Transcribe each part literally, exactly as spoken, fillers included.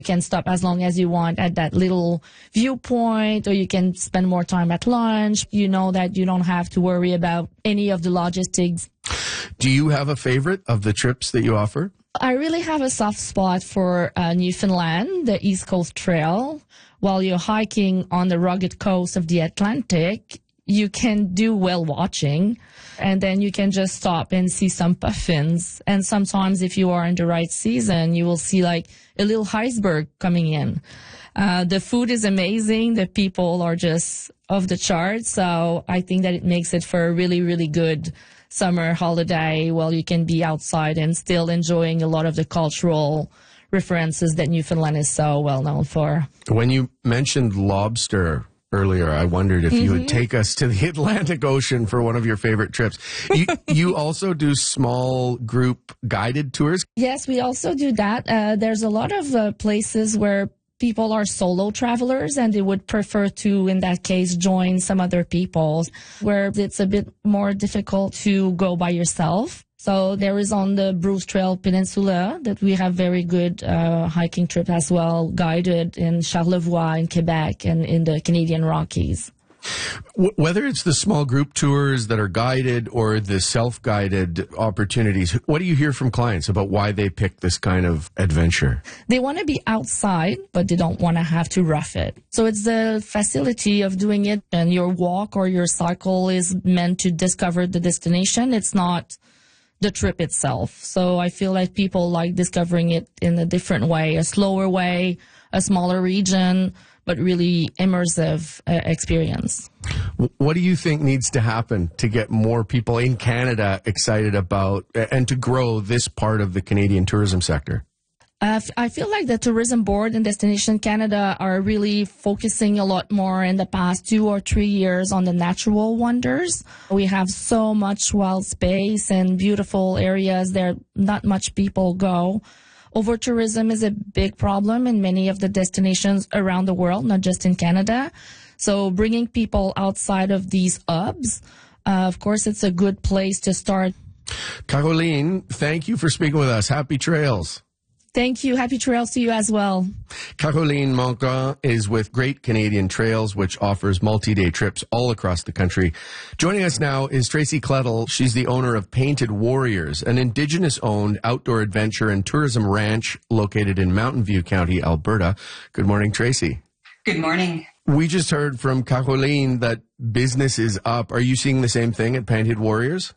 You can stop as long as you want at that little viewpoint, or you can spend more time at lunch. You know that you don't have to worry about any of the logistics. Do you have a favorite of the trips that you offer? I really have a soft spot for uh, Newfoundland, the East Coast Trail. While you're hiking on the rugged coast of the Atlantic, you can do whale watching, and then you can just stop and see some puffins. And sometimes if you are in the right season, you will see like a little iceberg coming in. Uh, the food is amazing. The people are just off the charts. So I think that it makes it for a really, really good summer holiday while you can be outside and still enjoying a lot of the cultural references that Newfoundland is so well known for. When you mentioned lobster earlier, I wondered if mm-hmm. you would take us to the Atlantic Ocean for one of your favorite trips. You, you also do small group guided tours? Yes, we also do that. Uh, there's a lot of uh, places where people are solo travelers and they would prefer to, in that case, join some other people, where it's a bit more difficult to go by yourself. So there is on the Bruce Trail Peninsula that we have very good uh, hiking trip as well, guided in Charlevoix in Quebec and in the Canadian Rockies. Whether it's the small group tours that are guided or the self-guided opportunities, what do you hear from clients about why they pick this kind of adventure? They want to be outside, but they don't want to have to rough it. So it's the facility of doing it, and your walk or your cycle is meant to discover the destination. It's not the trip itself. So I feel like people like discovering it in a different way, a slower way, a smaller region, but really immersive uh, experience. What do you think needs to happen to get more people in Canada excited about and to grow this part of the Canadian tourism sector? Uh, I feel like the Tourism Board and Destination Canada are really focusing a lot more in the past two or three years on the natural wonders. We have so much wild space and beautiful areas there not much people go. Over-tourism is a big problem in many of the destinations around the world, not just in Canada. So bringing people outside of these hubs, uh, of course, it's a good place to start. Caroline, thank you for speaking with us. Happy trails. Thank you. Happy trails to you as well. Caroline Mongrain is with Great Canadian Trails, which offers multi-day trips all across the country. Joining us now is Tracy Clettle. She's the owner of Painted Warriors, an Indigenous-owned outdoor adventure and tourism ranch located in Mountain View County, Alberta. Good morning, Tracy. Good morning. We just heard from Caroline that business is up. Are you seeing the same thing at Painted Warriors?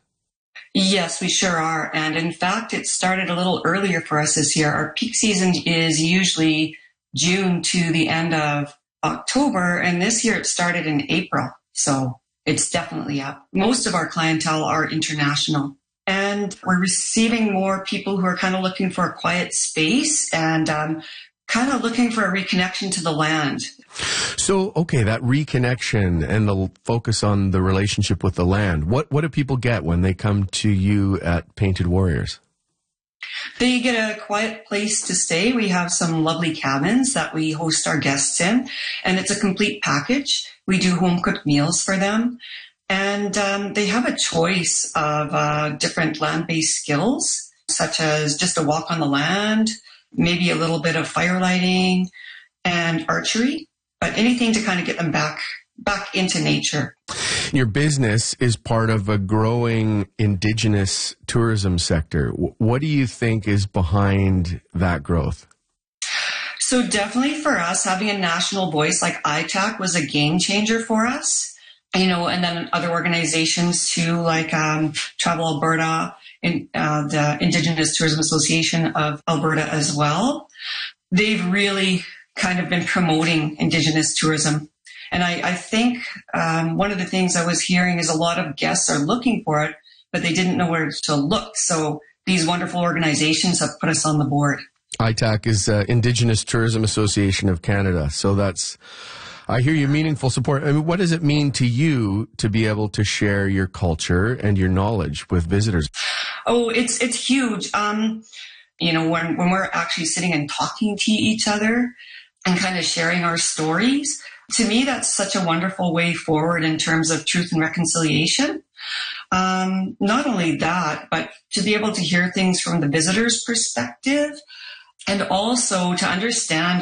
Yes, we sure are. And in fact, it started a little earlier for us this year. Our peak season is usually June to the end of October. And this year it started in April. So it's definitely up. Most of our clientele are international. And we're receiving more people who are kind of looking for a quiet space and um, kind of looking for a reconnection to the land. So, okay, that reconnection and the focus on the relationship with the land, what, what do people get when they come to you at Painted Warriors? They get a quiet place to stay. We have some lovely cabins that we host our guests in, and it's a complete package. We do home-cooked meals for them, and um, they have a choice of uh, different land-based skills, such as just a walk on the land, maybe a little bit of fire lighting, and archery. But anything to kind of get them back back into nature. Your business is part of a growing Indigenous tourism sector. What do you think is behind that growth? So definitely for us, having a national voice like I T A C was a game changer for us. You know, and then other organizations too, like um, Travel Alberta and uh, the Indigenous Tourism Association of Alberta as well. They've really kind of been promoting Indigenous tourism. And I, I think um, one of the things I was hearing is a lot of guests are looking for it, but they didn't know where to look. So these wonderful organizations have put us on the board. I T A C is uh, Indigenous Tourism Association of Canada. So that's, I hear you, meaningful support. I mean, what does it mean to you to be able to share your culture and your knowledge with visitors? Oh, it's it's huge. Um, you know, when, when we're actually sitting and talking to each other and kind of sharing our stories, to me, that's such a wonderful way forward in terms of truth and reconciliation. Um, not only that, but to be able to hear things from the visitor's perspective and also to understand